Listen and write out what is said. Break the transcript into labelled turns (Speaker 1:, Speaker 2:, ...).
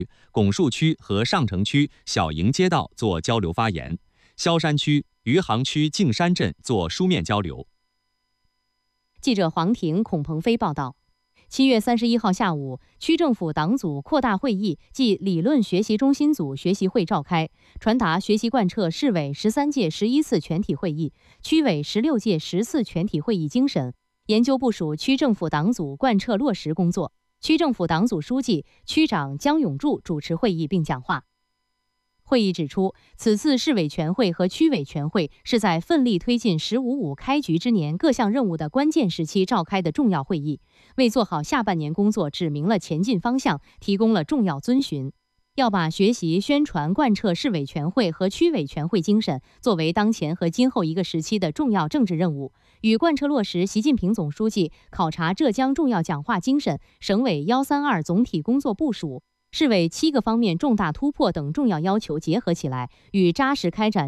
Speaker 1: 拱墅区和上城区小营街道做交流发言，萧山区、余杭区径山镇做书面交流。
Speaker 2: 记者黄婷、孔鹏飞报道。7月31号下午，区政府党组扩大会议暨理论学习中心组学习会召开，传达学习贯彻市委13届11次全体会议、区委16届10次全体会议精神，研究部署区政府党组贯彻落实工作。区政府党组书记、区长姜永柱主持会议并讲话。会议指出，此次市委全会和区委全会是在奋力推进“十五五”开局之年各项任务的关键时期召开的重要会议，为做好下半年工作指明了前进方向，提供了重要遵循。要把学习、宣传、贯彻市委全会和区委全会精神作为当前和今后一个时期的重要政治任务，与贯彻落实习近平总书记考察浙江重要讲话精神、省委132总体工作部署、市委7个方面重大突破等重要要求结合起来，与扎实开展